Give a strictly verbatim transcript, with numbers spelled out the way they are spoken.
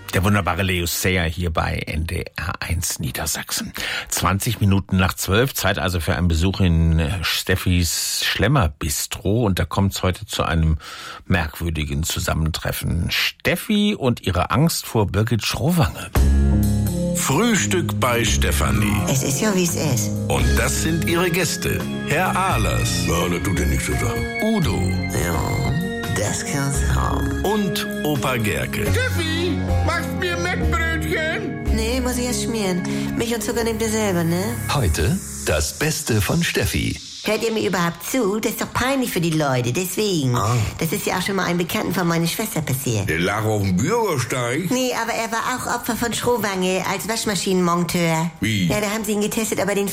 Der wunderbare Leo Sayer hier bei N D R eins Niedersachsen. zwanzig Minuten nach zwölf, Zeit also für einen Besuch in Steffis Schlemmer-Bistro. Und da kommt es heute zu einem merkwürdigen Zusammentreffen. Steffi und ihre Angst vor Birgit Schrowange. Frühstück bei Stefanie. Es ist ja, wie es ist. Und das sind ihre Gäste. Herr Ahlers. Ja, das tut dir nichts zu sagen. Udo. Ja, das kann's haben. Und Opa Gerke. Steffi, machst mir Mettbrötchen? Nee, muss ich erst schmieren. Milch und Zucker nehmt ihr selber, ne? Heute das Beste von Steffi. Hört ihr mir überhaupt zu? Das ist doch peinlich für die Leute, deswegen. Ah. Das ist ja auch schon mal einem Bekannten von meiner Schwester passiert. Der lag auf dem Bürgersteig. Nee, aber er war auch Opfer von Schrowange als Waschmaschinenmonteur. Wie? Ja, da haben sie ihn getestet, ob er den